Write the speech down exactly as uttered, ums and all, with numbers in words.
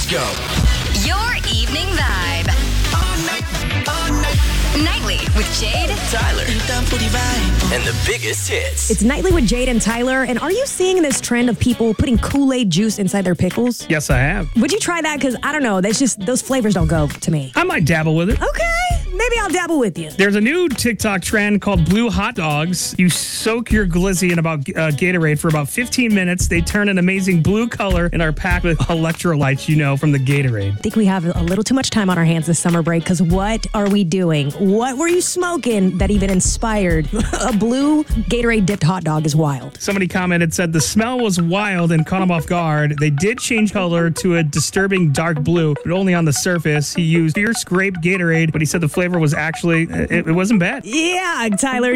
Let's go. Your evening vibe. All night, all night. Nightly with Jade, Tyler. And the biggest hits. It's Nightly with Jade and Tyler. And are you seeing this trend of people putting Kool-Aid juice inside their pickles? Yes, I have. Would you try that? Because I don't know. That's just, those flavors don't go to me. I might dabble with it. Okay. Maybe I'll dabble with you. There's a new TikTok trend called blue hot dogs. You soak your glizzy in about uh, Gatorade for about fifteen minutes. They turn an amazing blue color and are packed with electrolytes, you know, from the Gatorade. I think we have a little too much time on our hands this summer break because what are we doing? What were you smoking that even inspired a blue Gatorade dipped hot dog is wild? Somebody commented, said the smell was wild and caught him off guard. They did change color to a disturbing dark blue, but only on the surface. He used fierce grape Gatorade, but he said the flavor was actually, it, it wasn't bad. Yeah, Tyler.